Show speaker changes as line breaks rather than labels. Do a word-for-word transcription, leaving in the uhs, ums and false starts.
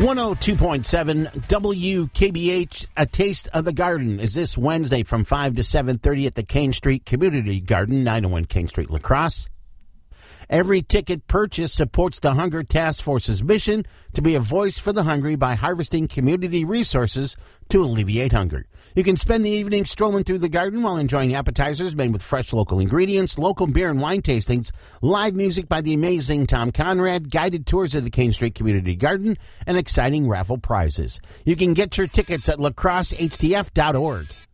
one oh two point seven W K B H, A Taste of the Garden is this Wednesday from five to seven thirty at the Kane Street Community Garden, nine oh one King Street, La Crosse. Every ticket purchase supports the Hunger Task Force's mission to be a voice for the hungry by harvesting community resources to alleviate hunger. You can spend the evening strolling through the garden while enjoying appetizers made with fresh local ingredients, local beer and wine tastings, live music by the amazing Tom Conrad, guided tours of the Kane Street Community Garden, and exciting raffle prizes. You can get your tickets at lacrosse h t f dot org.